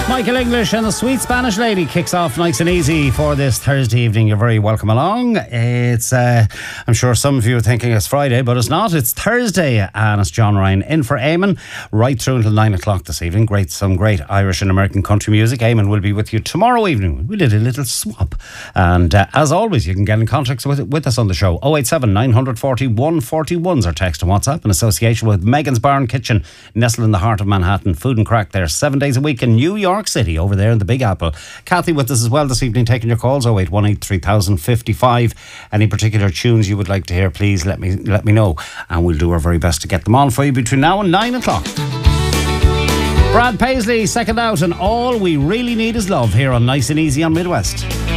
Michael English and the Sweet Spanish Lady kicks off nice and easy for this Thursday evening. You're very welcome along. It's, I'm sure some of you are thinking it's Friday, but it's not. It's Thursday, and it's John Ryan in for Eamon right through until 9 o'clock this evening. Some great Irish and American country music. Eamon will be with you tomorrow evening. We did a little swap. And as always, you can get in contact with us on the show. 087 940 141's our text and WhatsApp in association with Megan's Barn Kitchen, nestled in the heart of Manhattan. Food and crack there 7 days a week in New York City, over there in the Big Apple. Kathy with us as well this evening, taking your calls. 0818 3055. Any particular tunes you would like to hear, please let me know, and we'll do our very best to get them on for you between now and 9 o'clock. Brad Paisley, second out, and All We Really Need Is Love here on Nice and Easy on Midwest.